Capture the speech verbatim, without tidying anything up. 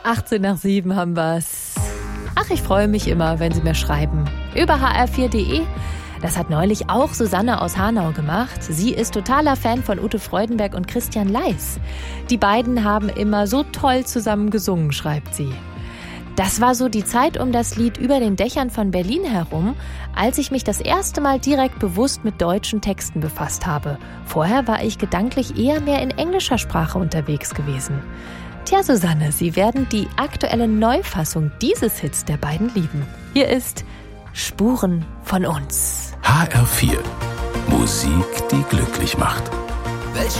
achtzehn nach sieben haben wir's. Ach, ich freue mich immer, wenn Sie mir schreiben. Über h r vier punkt d e. Das hat neulich auch Susanne aus Hanau gemacht. Sie ist totaler Fan von Ute Freudenberg und Christian Leis. Die beiden haben immer so toll zusammen gesungen, schreibt sie. Das war so die Zeit um das Lied Über den Dächern von Berlin herum, als ich mich das erste Mal direkt bewusst mit deutschen Texten befasst habe. Vorher war ich gedanklich eher mehr in englischer Sprache unterwegs gewesen. Tja, Susanne, Sie werden die aktuelle Neufassung dieses Hits der beiden lieben. Hier ist Spuren von uns. H R vier. Musik, die glücklich macht.